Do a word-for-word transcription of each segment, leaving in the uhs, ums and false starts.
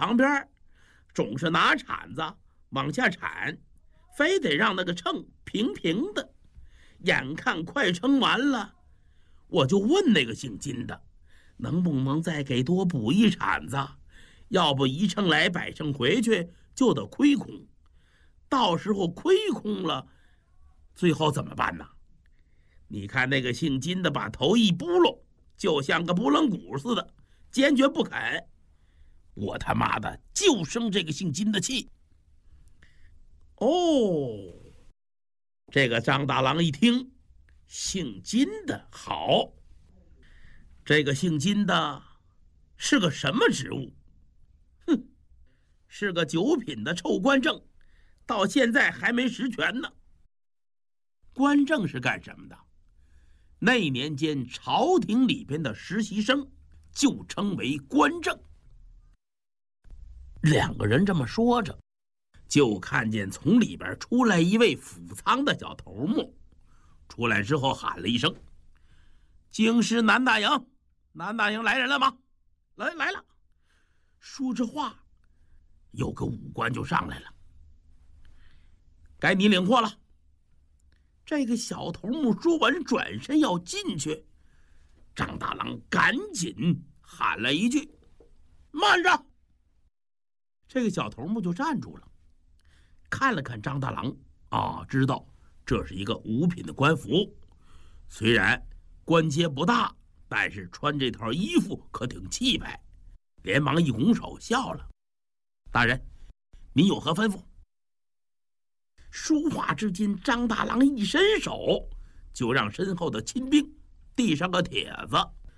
旁边，总是拿铲子往下铲，非得让那个秤平平的。眼看快称完了，我就问那个姓金的，能不能再给多补一铲子？要不一秤来百秤回去就得亏空，到时候亏空了，最后怎么办呢？你看那个姓金的把头一拨噜，就像个拨浪鼓似的，坚决不肯。我他妈的就生这个姓金的气。哦，这个张大郎一听，姓金的好，这个姓金的是个什么职务？哼，是个九品的臭官正，到现在还没实权呢。官正是干什么的？那年间朝廷里边的实习生就称为官正。两个人这么说着，就看见从里边出来一位府仓的小头目。出来之后喊了一声：“京师南大营，南大营来人了吗？来来了。”说着话，有个武官就上来了：“该你领货了。”这个小头目说完，转身要进去，张大郎赶紧喊了一句：“慢着！”这个小头目就站住了，看了看张大郎，啊，知道这是一个五品的官服，虽然官阶不大，但是穿这套衣服可挺气派，连忙一拱手笑了：“大人，您有何吩咐？”说话之间，张大郎一伸手，就让身后的亲兵递上个帖子。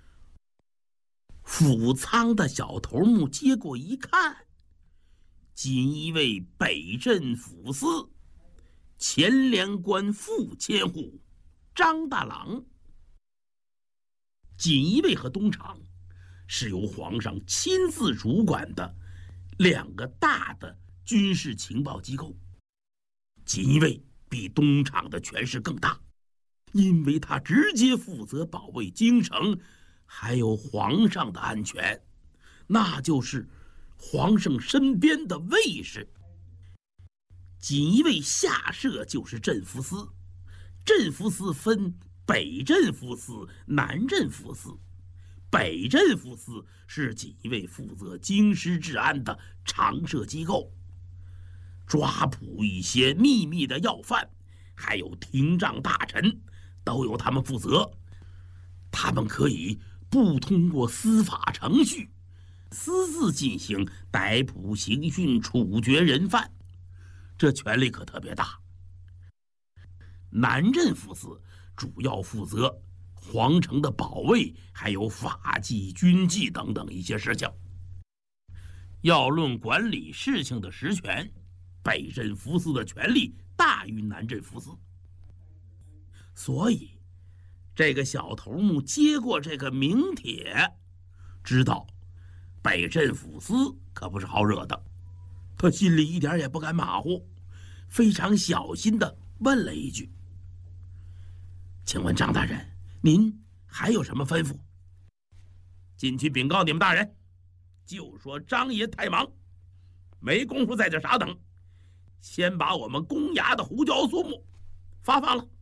府仓的小头目接过一看，锦衣卫北镇抚司前连官副千户张大郎。锦衣卫和东厂是由皇上亲自主管的两个大的军事情报机构。锦衣卫比东厂的权势更大，因为他直接负责保卫京城还有皇上的安全，那就是皇上身边的卫士。锦衣卫下设就是镇抚司，镇抚司分北镇抚司、南镇抚司。北镇抚司是锦衣卫负责京师治安的常设机构，抓捕一些秘密的要犯，还有廷杖大臣，都由他们负责。他们可以不通过司法程序，私自进行逮捕、刑讯、处决人犯，这权力可特别大。南镇抚司主要负责皇城的保卫，还有法纪、军纪等等一些事情。要论管理事情的实权，北镇抚司的权力大于南镇抚司，所以这个小头目接过这个名帖，知道北镇抚司可不是好惹的，他心里一点也不敢马虎，非常小心地问了一句：“请问张大人，您还有什么吩咐？”进去禀告你们大人，就说张爷太忙，没工夫在这傻等，先把我们公衙的胡椒素木发放了。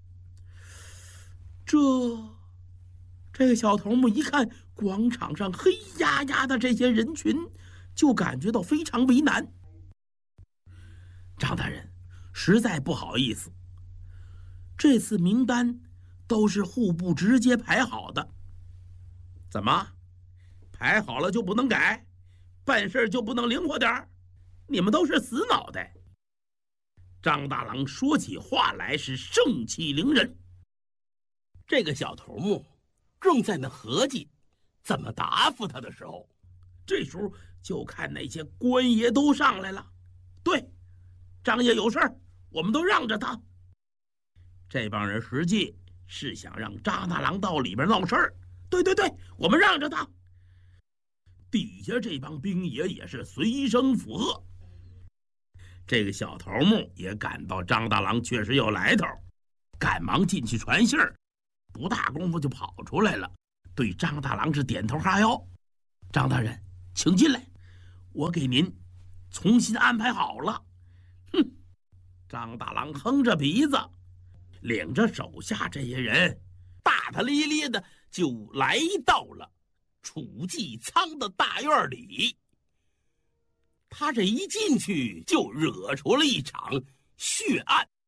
这这个小头目一看广场上黑压压的这些人群，就感觉到非常为难。张大人，实在不好意思，这次名单都是户部直接排好的。怎么，排好了就不能改？办事就不能灵活点？你们都是死脑袋！张大郎说起话来是盛气凌人。这个小头目正在那合计怎么答复他的时候，这时候就看那些官爷都上来了。对，张爷有事儿，我们都让着他。这帮人实际是想让张大郎到里边闹事儿。对对对，我们让着他。底下这帮兵爷也是随声附和。这个小头目也感到张大郎确实有来头，赶忙进去传信儿，不大功夫就跑出来了，对张大郎是点头哈腰：“张大人，请进来， 我给您重新安排好了。哼！张大郎哼着鼻子，领着手下这些人，大大咧咧的就来到了储计仓的大院里。他这一进去，就惹出了一场血案。